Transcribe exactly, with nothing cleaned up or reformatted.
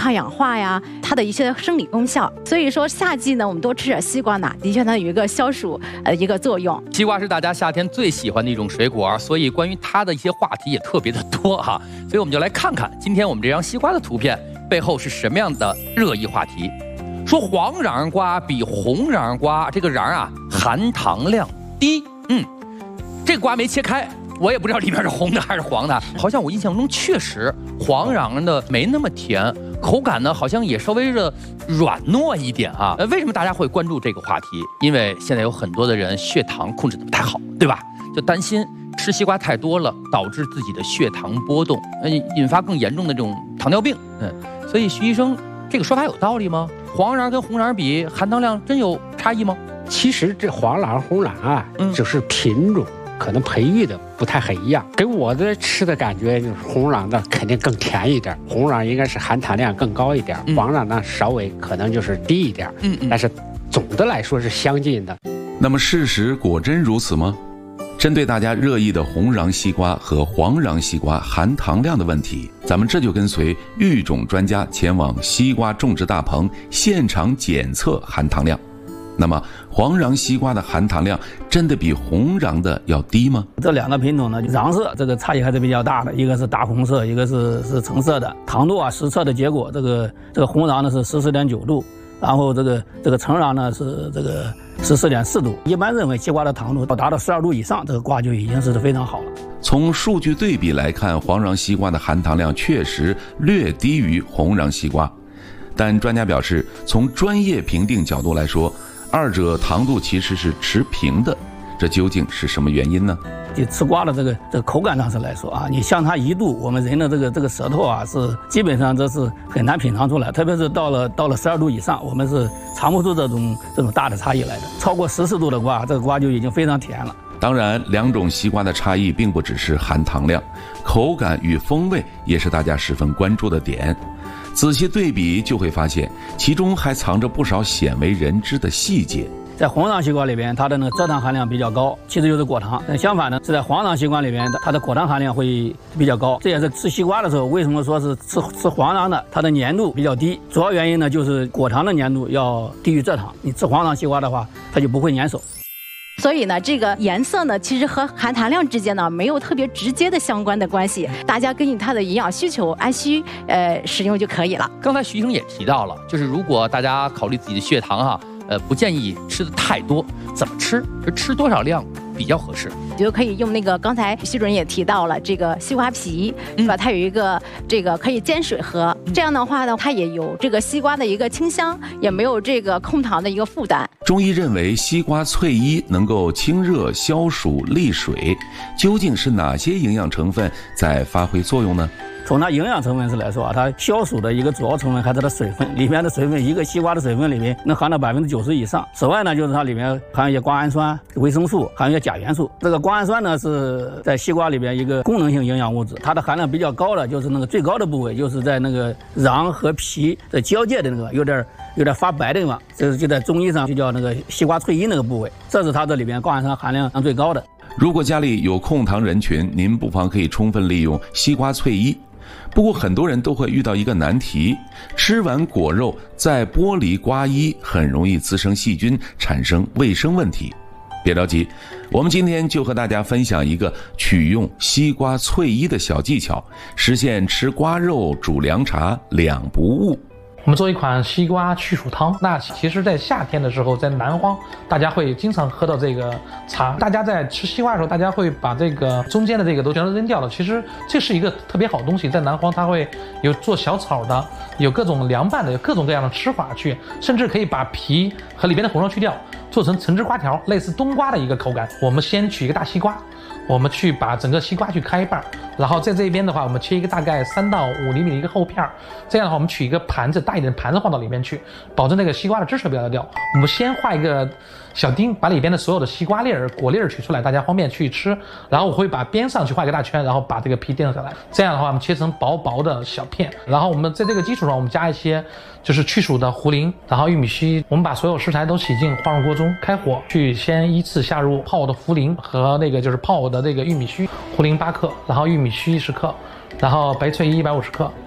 抗氧化呀，它的一些生理功效。所以说夏季呢，我们多吃点西瓜呢，的确它有一个消暑呃一个作用。 西瓜是大家夏天最喜欢的一种水果，所以关于它的一些话题也特别的多哈。所以我们就来看看今天我们这张西瓜的图片背后是什么样的热议话题。说黄瓤瓜比红瓤瓜，这个瓤啊含糖量低。嗯，这个瓜没切开，我也不知道里面是红的还是黄的。好像我印象中确实黄瓤的没那么甜，口感呢好像也稍微的软糯一点啊。呃，为什么大家会关注这个话题？因为现在有很多的人血糖控制的不太好，对吧？就担心吃西瓜太多了，导致自己的血糖波动，呃，引发更严重的这种糖尿病。嗯，所以徐医生这个说法有道理吗？黄瓤跟红瓤比，含糖量真有差异吗？ 其实这黄瓤、红瓤啊，嗯，就是品种可能培育的不太很一样。给我的吃的感觉就是红瓤的肯定更甜一点，红瓤应该是含糖量更高一点，嗯、黄瓤呢稍微可能就是低一点。嗯嗯，但是总的来说是相近的。 那么事实果真如此吗？针对大家热议的红瓤西瓜和黄瓤西瓜含糖量的问题，咱们这就跟随育种专家前往西瓜种植大棚现场检测含糖量。那么黄瓤西瓜的含糖量真的比红瓤的要低吗？ 这两个品种呢，瓤色这个差异还是比较大的，一个是大红色，一个是是橙色的。糖度啊，实测的结果，这个这个红瓤呢是十四点九度，然后这个这个橙瓤呢是这个十四点四度。一般认为西瓜的糖度要达到十二度以上，这个瓜就已经是非常好了。 从数据对比来看，黄瓤西瓜的含糖量确实略低于红瓤西瓜，但专家表示，从专业评定角度来说，二者糖度其实是持平的，这究竟是什么原因呢？ 就吃瓜的这个这个口感上是来说啊，你像它一度，我们人的这个这个舌头啊是基本上这是很难品尝出来，特别是到了到了十二度以上，我们是尝不出这种这种大的差异来的。超过十四度的瓜，这个瓜就已经非常甜了。 当然，两种西瓜的差异并不只是含糖量，口感与风味也是大家十分关注的点。仔细对比就会发现，其中还藏着不少鲜为人知的细节。 在红瓤西瓜里边，它的那个蔗糖含量比较高，其实就是果糖。但相反呢，是在黄瓤西瓜里边，它的果糖含量会比较高。这也是吃西瓜的时候，为什么说是吃吃黄瓤的，它的粘度比较低？主要原因呢，就是果糖的粘度要低于蔗糖。你吃黄瓤西瓜的话，它就不会粘手。 所以呢，这个颜色呢，其实和含糖量之间呢没有特别直接的相关的关系，大家根据它的营养需求按需呃使用就可以了。 刚才徐医生也提到了，就是如果大家考虑自己的血糖哈，呃，不建议吃的太多，怎么吃？就吃多少量比较合适？ 就可以用那个刚才徐主任也提到了这个西瓜皮，是吧？它有一个这个可以煎水喝，这样的话呢，它也有这个西瓜的一个清香，也没有这个控糖的一个负担。 中医认为西瓜翠衣能够清热消暑利水，究竟是哪些营养成分在发挥作用呢？ 从它营养成分上来说啊，它消暑的一个主要成分还是它的水分，里面的水分，一个西瓜的水分里面能含到百分之九十以上。此外呢，就是它里面含有一些瓜氨酸、维生素，含有一些钾元素。这个瓜氨酸呢是在西瓜里边一个功能性营养物质，它的含量比较高的就是那个最高的部位，就是在那个瓤和皮的交界的那个有点有点发白的地方，这就在中医上就叫那个西瓜翠衣那个部位，这是它这里边瓜氨酸含量最高的。 如果家里有控糖人群，您不妨可以充分利用西瓜翠衣。不过很多人都会遇到一个难题，吃完果肉再剥离瓜衣，很容易滋生细菌，产生卫生问题。别着急，我们今天就和大家分享一个取用西瓜翠衣的小技巧，实现吃瓜肉煮凉茶两不误。 我们做一款西瓜去暑汤，那其实在夏天的时候，在南方大家会经常喝到这个茶。大家在吃西瓜的时候，大家会把这个中间的这个都全都扔掉了。其实这是一个特别好的东西，在南方它会有做小炒的，有各种凉拌的，有各种各样的吃法去，甚至可以把皮和里边的红肉去掉，做成橙汁瓜条，类似冬瓜的一个口感。我们先取一个大西瓜，我们去把整个西瓜去开一半，然后在这边的话，我们切一个大概三到五厘米的一个厚片，这样的话，我们取一个盘子，大一点的盘子放到里面去，保证那个西瓜的汁水不要掉。我们先画一个小丁，把里边的所有的西瓜粒儿、果粒儿取出来，大家方便去吃。然后我会把边上去画一个大圈，然后把这个皮垫下来。这样的话，我们切成薄薄的小片。然后我们在这个基础上，我们加一些就是去暑的茯苓，然后玉米须。我们把所有食材都洗净，放入锅中，开火去先依次下入泡的茯苓和那个就是泡的这个玉米须。茯苓八克，然后玉米须十克。然后白翠衣一百五十克，